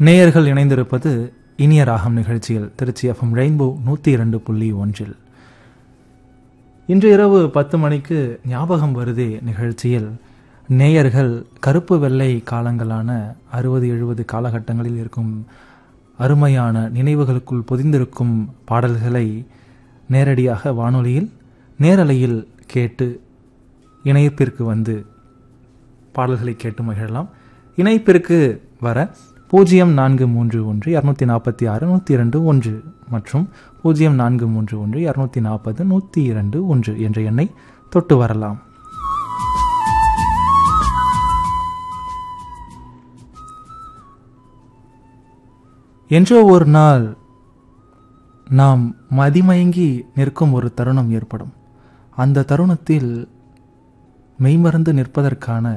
நேயர்கள் இணைந்திருப்பது இனிய ராகம் நிகழ்ச்சியில் திருச்சி எஃப்எம் ரெயின்போ 102.1. இன்று இரவு 10 மணிக்கு ஞாபகம் வருதே நிகழ்ச்சியில் நேயர்கள் கருப்பு வெள்ளை காலங்களான 60-70 காலகட்டங்களில் இருக்கும் அருமையான நினைவுகளுக்குள் பொதிந்திருக்கும் பாடல்களை நேரடியாக வானொலியில் நேரலையில் கேட்டு இணையத்திற்கு வந்து பாடல்களை கேட்டு மகிழலாம். இணைப்பிற்கு வர 0431-246-102-1 மற்றும் 0431-240-102-1 என்ற எண்ணை தொட்டு வரலாம். என்றோ ஒரு நாள் நாம் மதிமயங்கி நிற்கும் ஒரு தருணம் ஏற்படும். அந்த தருணத்தில் மெய்மறந்து நிற்பதற்கான